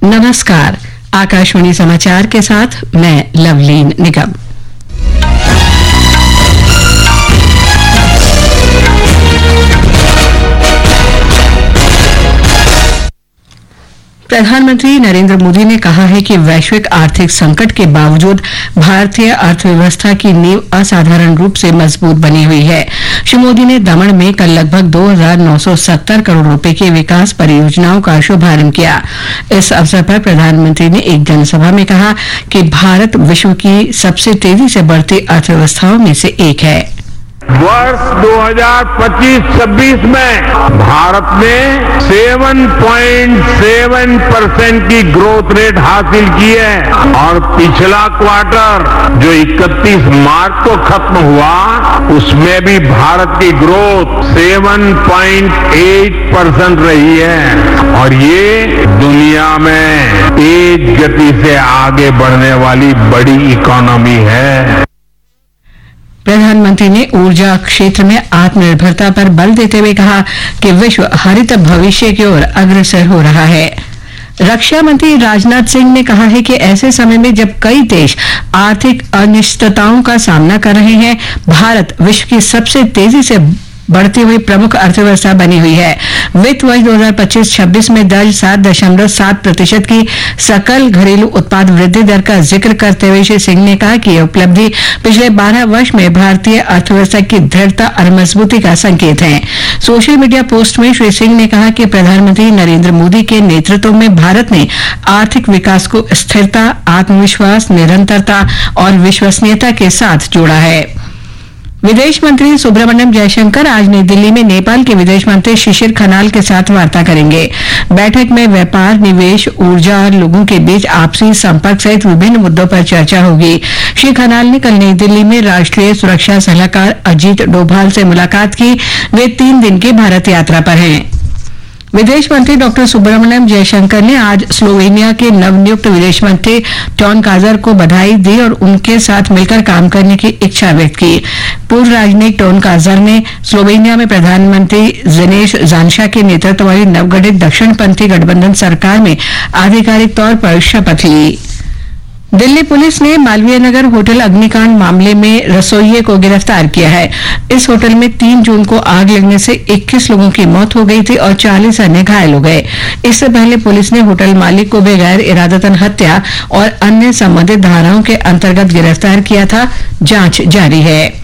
नमस्कार, आकाशवाणी समाचार के साथ मैं लवलीन निगम। प्रधानमंत्री नरेंद्र मोदी ने कहा है कि वैश्विक आर्थिक संकट के बावजूद भारतीय अर्थव्यवस्था की नींव असाधारण रूप से मजबूत बनी हुई है। श्री मोदी ने दमन में कल लगभग 2,970 करोड़ रुपए की विकास परियोजनाओं का शुभारंभ किया। इस अवसर पर प्रधानमंत्री ने एक जनसभा में कहा कि भारत विश्व की सबसे तेजी से बढ़ती अर्थव्यवस्थाओं में से एक है। वर्ष 2025-26 में भारत ने 7.7% की ग्रोथ रेट हासिल की है और पिछला क्वार्टर जो 31 मार्च को खत्म हुआ उसमें भी भारत की ग्रोथ 7.8% रही है और ये दुनिया में तेज गति से आगे बढ़ने वाली बड़ी इकोनॉमी है। प्रधानमंत्री ने ऊर्जा क्षेत्र में आत्मनिर्भरता पर बल देते हुए कहा कि विश्व हरित भविष्य की ओर अग्रसर हो रहा है। रक्षा मंत्री राजनाथ सिंह ने कहा है कि ऐसे समय में जब कई देश आर्थिक अनिश्चितताओं का सामना कर रहे हैं, भारत विश्व की सबसे तेजी से बढ़ती हुई प्रमुख अर्थव्यवस्था बनी हुई है। वित्त वर्ष 2025-26 में दर्ज 7.7% की सकल घरेलू उत्पाद वृद्धि दर का जिक्र करते हुए श्री सिंह ने कहा कि यह उपलब्धि पिछले 12 वर्ष में भारतीय अर्थव्यवस्था की दृढ़ता और मजबूती का संकेत है। सोशल मीडिया पोस्ट में श्री सिंह ने कहा कि प्रधानमंत्री नरेंद्र मोदी के नेतृत्व में भारत ने आर्थिक विकास को स्थिरता, आत्मविश्वास, निरंतरता और विश्वसनीयता के साथ जोड़ा है। विदेश मंत्री सुब्रमण्यम जयशंकर आज नई दिल्ली में नेपाल के विदेश मंत्री शिशिर खनाल के साथ वार्ता करेंगे। बैठक में व्यापार, निवेश, ऊर्जा और लोगों के बीच आपसी संपर्क सहित विभिन्न मुद्दों पर चर्चा होगी। श्री खनाल ने कल नई दिल्ली में राष्ट्रीय सुरक्षा सलाहकार अजीत डोभाल से मुलाकात की। वे 3 दिन की भारत यात्रा पर हैं। विदेश मंत्री डॉक्टर सुब्रमण्यम जयशंकर ने आज स्लोवेनिया के नवनियुक्त विदेश मंत्री टॉन काजर को बधाई दी और उनके साथ मिलकर काम करने की इच्छा व्यक्त की। पूर्व राजनयिक टॉन काजर ने स्लोवेनिया में प्रधानमंत्री ज़नेश ज़ानशा के नेतृत्व वाली नवगठित दक्षिणपंथी गठबंधन सरकार में आधिकारिक तौर पर शपथ ली। दिल्ली पुलिस ने मालवीय नगर होटल अग्निकांड मामले में रसोइये को गिरफ्तार किया है। इस होटल में 3 जून को आग लगने से 21 लोगों की मौत हो गई थी और 40 अन्य घायल हो गए। इससे पहले पुलिस ने होटल मालिक को बगैर इरादतन हत्या और अन्य संबंधित धाराओं के अंतर्गत गिरफ्तार किया था। जांच जारी है।